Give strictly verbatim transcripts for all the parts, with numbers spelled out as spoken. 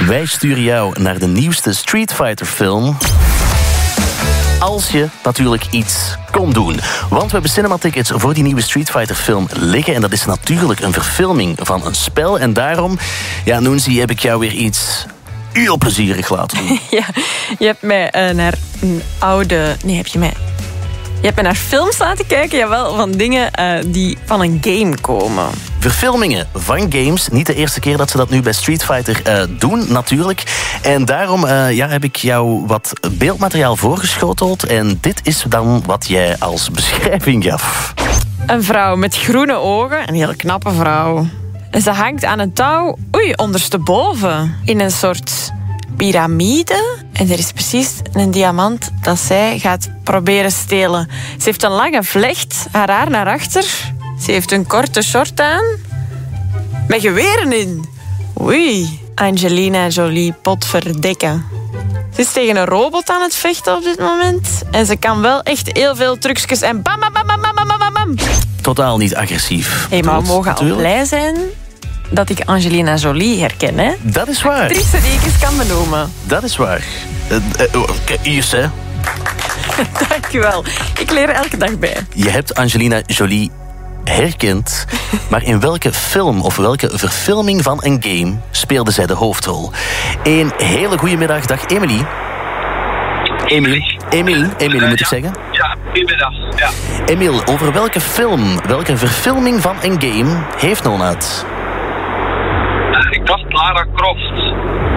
Wij sturen jou naar de nieuwste Street Fighter film. Als je natuurlijk iets kon doen. Want we hebben cinematickets voor die nieuwe Street Fighter film liggen. En dat is natuurlijk een verfilming van een spel. En daarom, ja, Noenzi, heb ik jou weer iets heel plezierig laten doen. Ja, je hebt mij uh, naar een oude... Nee, heb je mij... Je hebt me naar films laten kijken, jawel, van dingen uh, die van een game komen. Verfilmingen van games. Niet de eerste keer dat ze dat nu bij Street Fighter uh, doen, natuurlijk. En daarom uh, ja, heb ik jou wat beeldmateriaal voorgeschoteld. En dit is dan wat jij als beschrijving gaf. Een vrouw met groene ogen, een heel knappe vrouw. En ze hangt aan een touw, oei, ondersteboven. In een soort piramide. En er is precies een diamant dat zij gaat proberen stelen. Ze heeft een lange vlecht, haar haar naar achter. Ze heeft een korte short aan. Met geweren in. Oei. Angelina Jolie, potverdikke. Ze is tegen een robot aan het vechten op dit moment. En ze kan wel echt heel veel trucjes en bam, bam, bam, bam, bam, bam, bam, bam. Totaal niet agressief. Hey, maar we mogen al blij zijn dat ik Angelina Jolie herken, hè? Dat is waar. Actrice die ik eens kan benoemen. Dat is waar. Uh, uh, Ius, hè? Dankjewel. Ik leer er elke dag bij. Je hebt Angelina Jolie herkend, maar in welke film of welke verfilming van een game speelde zij de hoofdrol? Een hele goede middag. Dag, Emily. Emily. Emily, Emily moet ik zeggen. Ja, goedemiddag. Ja. Emil, over welke film, welke verfilming van een game heeft Nona het? Uh, ik dacht Lara Croft.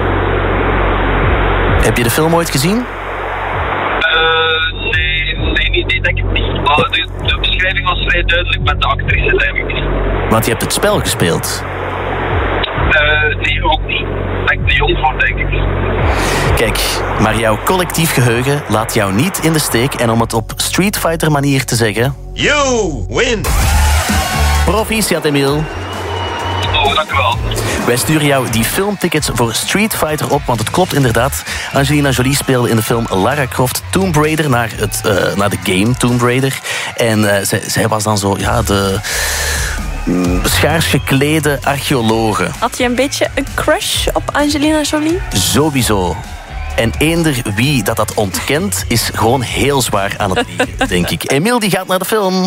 Heb je de film ooit gezien? Uh, nee, nee, niet, nee, denk ik niet. Maar de, de beschrijving was vrij duidelijk met de actrice, denk ik. Want je hebt het spel gespeeld. Uh, nee, ook niet. Ik ben te jong voor, denk ik. Kijk, maar jouw collectief geheugen laat jou niet in de steek. En om het op Street Fighter manier te zeggen... You win! Proficiat, Emil. Oh, dank u wel. Wij sturen jou die filmtickets voor Street Fighter op, want het klopt inderdaad. Angelina Jolie speelde in de film Lara Croft Tomb Raider naar, het, uh, naar de game Tomb Raider. En uh, zij, zij was dan zo, ja, de mm, schaars geklede archeologe. Had je een beetje een crush op Angelina Jolie? Sowieso. En eender wie dat dat ontkent, is gewoon heel zwaar aan het liegen, denk ik. Emil die gaat naar de film.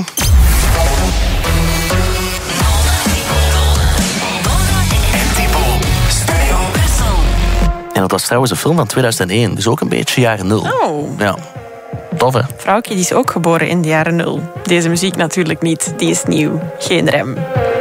En dat was trouwens een film van tweeduizend één. Dus ook een beetje jaren nul. Oh. Ja. Tof, hè? Vrouwtje die is ook geboren in de jaren nul. Deze muziek natuurlijk niet. Die is nieuw. Geen rem.